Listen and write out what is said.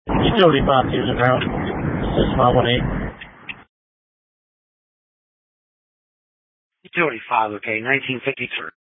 Utility box user account. 6518. Utility file, okay, 1953.